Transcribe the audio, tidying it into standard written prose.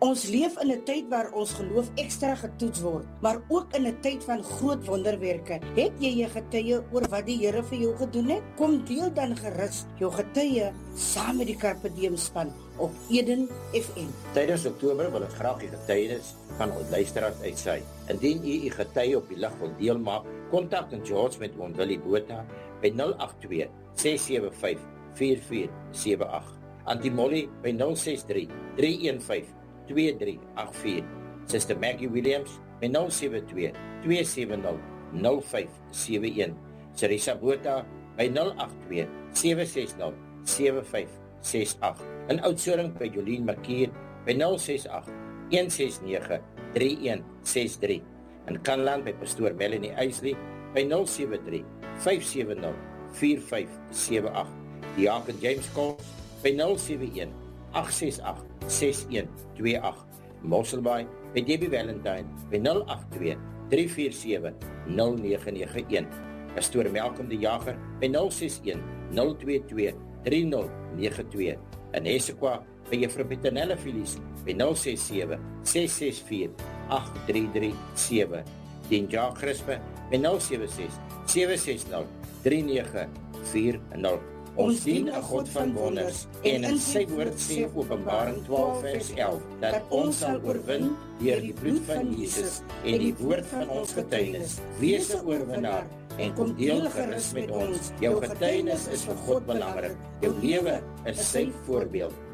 Ons leef in 'n tyd waar ons geloof ekstra getoets word, maar ook in 'n tyd van groot wonderwerke. Het jy 'n getuie oor wat die Here vir jou gedoen het? Kom deel dan gerus jou getuie saam met die Carpe Diem span op Eden FM. Tydens Oktober wil ek graag die getuienis van ons luisteraars uitsaai. Indien u getuie op die lig wil deel maak, kontak in George met oom Willie Botha by 082 675 4478. Auntie Molly by 063 315 2384. Sister Maggie Williams by 072 270 0571. Sarisa Botha by 082 760 7568. In Oudtshoorn by Jolien Markier by 068 169 3163. In Kanland by Pastoor Melanie Eisley by 073 570 4578. Diaken James Kos by 071 868 6128. Mosselbaai by Debbie Valentine by 082 347 0991. Pastoor Malcolm die Jager by 061 022 3092. In Hessequa by Juffrou Petronella Filies by 067 664 8337. Dien Jacques Crispe by 076 760 3940. Ons dien 'n God van wonders en in sy woord sê Openbaring 12 vers 11 dat ons sal oorwin deur die bloed van Jesus en die woord van ons getuienis. Wees 'n oorwinnaar en kom deel gerus met ons. Jou getuienis is vir God belangrik. Jou lewe is sy voorbeeld.